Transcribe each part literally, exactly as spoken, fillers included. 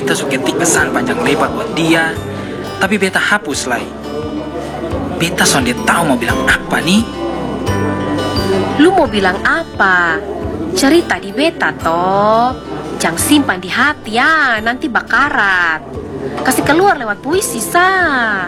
beta suka ketik pesan panjang lebar buat dia, tapi beta hapus lagi. Beta sonde tahu mau bilang apa nih. Lu mau bilang apa? Cerita di beta toh. Jangan simpan di hati ya, nanti bakarat. Kasih keluar lewat puisi sa.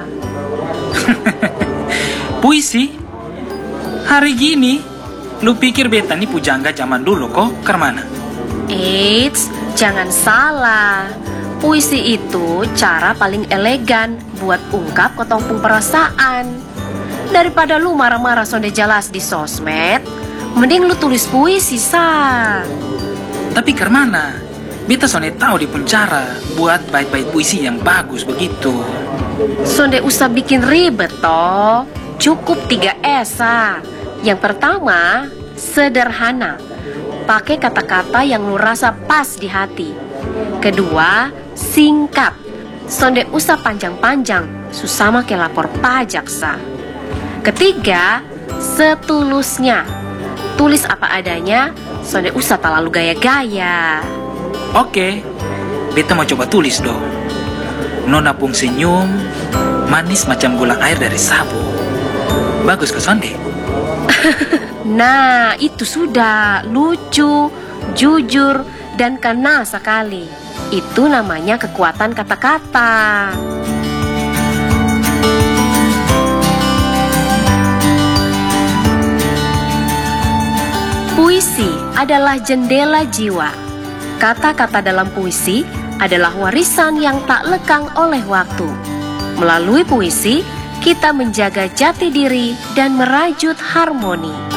Puisi? Hari gini, lu pikir beta nih pujangga zaman dulu kok, kemana? Eits, jangan salah. Puisi itu cara paling elegan buat ungkap ketompong perasaan. Daripada lu marah-marah sonde jelas di sosmed, mending lu tulis puisi sa. Tapi kemana? Beta sonde tahu di pencara buat bait-bait puisi yang bagus begitu. Sonde usah bikin ribet toh. Cukup tiga S sa. Yang pertama, sederhana. Pakai kata-kata yang lu rasa pas di hati. Kedua, singkat. Sonde usah panjang-panjang, susah make lapor pajak sa. Ketiga, setulusnya. Tulis apa adanya, sonde usah terlalu gaya-gaya. Oke, beta mau coba tulis dong. Nona pung senyum, manis macam gula air dari sabu. Bagus ke sonde? Nah, itu sudah lucu, jujur, dan kena sekali. Itu namanya kekuatan kata-kata. Puisi adalah jendela jiwa. Kata-kata dalam puisi adalah warisan yang tak lekang oleh waktu. Melalui puisi, kita menjaga jati diri dan merajut harmoni.